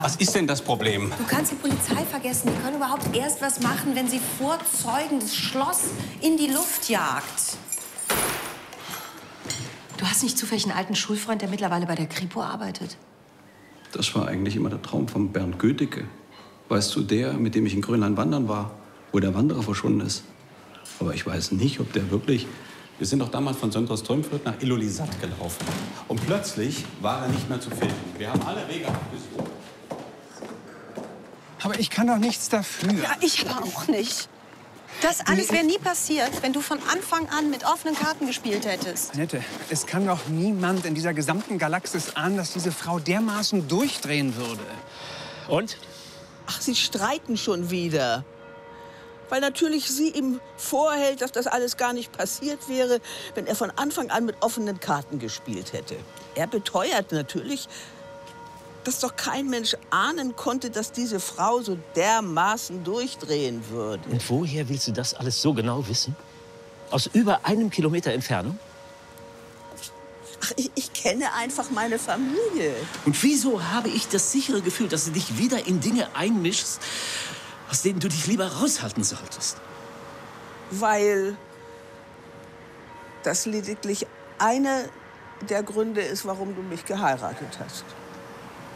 Was ist denn das Problem? Du kannst die Polizei vergessen. Die können überhaupt erst was machen, wenn sie vor Zeugen das Schloss in die Luft jagt. Du hast nicht zufällig einen alten Schulfreund, der mittlerweile bei der Kripo arbeitet? Das war eigentlich immer der Traum von Bernd Gödicke. Weißt du, der, mit dem ich in Grönland wandern war, wo der Wanderer verschwunden ist. Aber ich weiß nicht, ob der wirklich... Wir sind doch damals von Söndre-Strömfurt nach Ilulissat gelaufen. Und plötzlich war er nicht mehr zu finden. Wir haben alle Wege abgesucht. Aber ich kann doch nichts dafür. Ja, ich aber auch nicht. Das alles wäre nie passiert, wenn du von Anfang an mit offenen Karten gespielt hättest. Annette, es kann doch niemand in dieser gesamten Galaxis ahnen, dass diese Frau dermaßen durchdrehen würde. Und? Ach, sie streiten schon wieder. Weil natürlich sie ihm vorhält, dass das alles gar nicht passiert wäre, wenn er von Anfang an mit offenen Karten gespielt hätte. Er beteuert natürlich, dass doch kein Mensch ahnen konnte, dass diese Frau so dermaßen durchdrehen würde. Und woher willst du das alles so genau wissen? Aus über 1 Kilometer Entfernung? Ach, ich kenne einfach meine Familie. Und wieso habe ich das sichere Gefühl, dass du dich wieder in Dinge einmischst, aus denen du dich lieber raushalten solltest? Weil das lediglich einer der Gründe ist, warum du mich geheiratet hast.